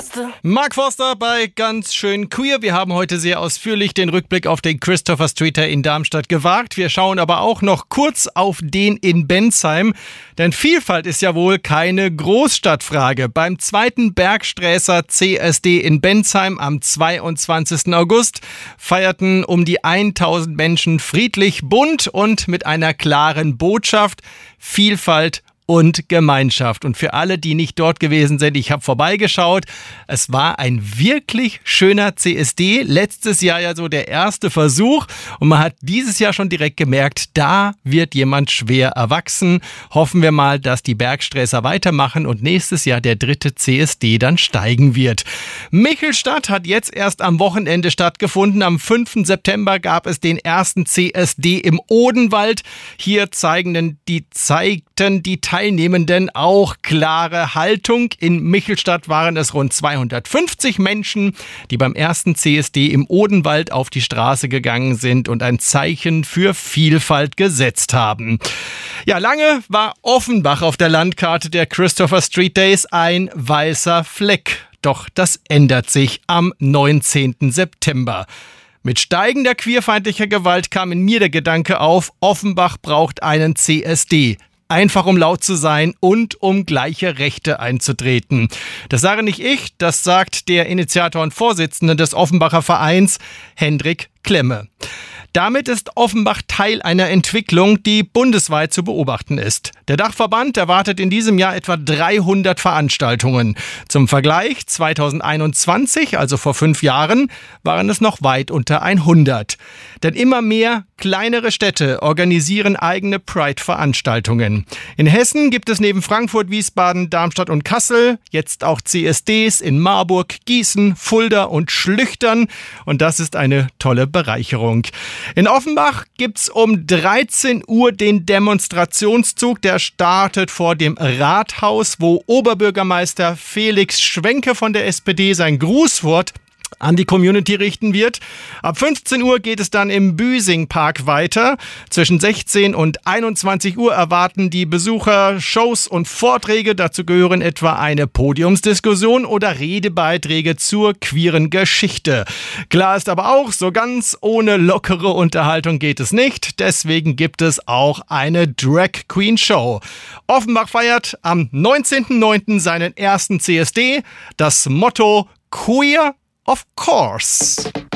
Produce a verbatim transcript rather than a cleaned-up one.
Forster. Mark Forster bei Ganz schön queer. Wir haben heute sehr ausführlich den Rückblick auf den Christopher Streeter in Darmstadt gewagt. Wir schauen aber auch noch kurz auf den in Bensheim. Denn Vielfalt ist ja wohl keine Großstadtfrage. Beim zweiten Bergsträßer C S D in Bensheim am zweiundzwanzigsten August feierten um die tausend Menschen friedlich, bunt und mit einer klaren Botschaft: Vielfalt und Gemeinschaft. Und für alle, die nicht dort gewesen sind, ich habe vorbeigeschaut. Es war ein wirklich schöner C S D. Letztes Jahr ja so der erste Versuch. Und man hat dieses Jahr schon direkt gemerkt, da wird jemand schwer erwachsen. Hoffen wir mal, dass die Bergsträßer weitermachen und nächstes Jahr der dritte C S D dann steigen wird. Michelstadt hat jetzt erst am Wochenende stattgefunden. Am fünften September gab es den ersten C S D im Odenwald. Hier zeigen die, zeigten die Teilnehmenden auch klare Haltung. In Michelstadt waren es rund zweihundertfünfzig Menschen, die beim ersten C S D im Odenwald auf die Straße gegangen sind und ein Zeichen für Vielfalt gesetzt haben. Ja, lange war Offenbach auf der Landkarte der Christopher Street Days ein weißer Fleck. Doch das ändert sich am neunzehnten September. Mit steigender queerfeindlicher Gewalt kam in mir der Gedanke auf, Offenbach braucht einen C S D. Einfach um laut zu sein und um gleiche Rechte einzutreten. Das sage nicht ich, das sagt der Initiator und Vorsitzende des Offenbacher Vereins, Hendrik Klemme. Damit ist Offenbach Teil einer Entwicklung, die bundesweit zu beobachten ist. Der Dachverband erwartet in diesem Jahr etwa dreihundert Veranstaltungen. Zum Vergleich, zweitausendeinundzwanzig, also vor fünf Jahren, waren es noch weit unter hundert. Denn immer mehr kleinere Städte organisieren eigene Pride-Veranstaltungen. In Hessen gibt es neben Frankfurt, Wiesbaden, Darmstadt und Kassel jetzt auch C S Ds in Marburg, Gießen, Fulda und Schlüchtern. Und das ist eine tolle Bereicherung. In Offenbach gibt's um dreizehn Uhr den Demonstrationszug, der startet vor dem Rathaus, wo Oberbürgermeister Felix Schwenke von der S P D sein Grußwort an die Community richten wird. Ab fünfzehn Uhr geht es dann im Büsing-Park weiter. Zwischen sechzehn und einundzwanzig Uhr erwarten die Besucher Shows und Vorträge. Dazu gehören etwa eine Podiumsdiskussion oder Redebeiträge zur queeren Geschichte. Klar ist aber auch, so ganz ohne lockere Unterhaltung geht es nicht. Deswegen gibt es auch eine Drag Queen Show. Offenbach feiert am neunzehnten neunten seinen ersten C S D. Das Motto: Queer of course.